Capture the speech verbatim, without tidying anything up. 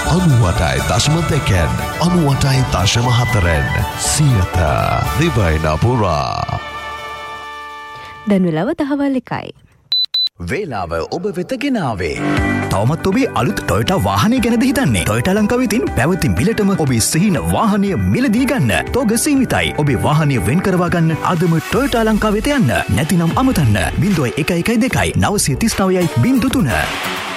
අනුවටයි දශම දෙකෙන් අනුවටයි දශම හතරෙන් සියත දිවයින පුරා. දැන් වෙලාව දහවල් එකයි. වේලාව ඔබ වෙත ගෙනාවේ. තවමත් ඔබේ අලුත් ටොයෝටා වාහනය ගැනද හිතන්නේ? ටොයෝටා ලංකාවේ තියෙන පැවති මිලටම ඔබේ සිහින වාහනය මිලදී ගන්න. තෝග සීමිතයි. ඔබේ වාහනය වෙන් කරවා ගන්න අදම ටොයෝටා ලංකාවට යන්න. නැතිනම් අමතන්න. ज़ीरो एक एक दो नौ तीस नौ ज़ीरो तीन